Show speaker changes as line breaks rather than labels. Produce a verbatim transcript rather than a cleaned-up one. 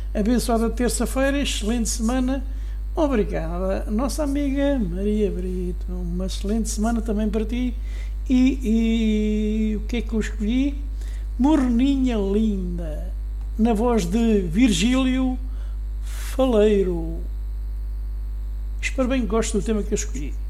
abençoada terça-feira, excelente semana. Obrigada, nossa amiga Maria Brito. Uma excelente semana também para ti. E, e o que é que eu escolhi? Morninha Linda, na voz de Virgílio Faleiro. Espero bem que gostes do tema que eu escolhi.